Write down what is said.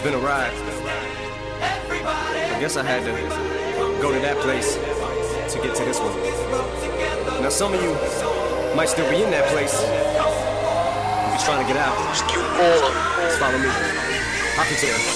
been a ride. I guess I had to go to that place to get to this one. Now some of you might still be in that place. If you're trying to get out, just follow me. I can tell.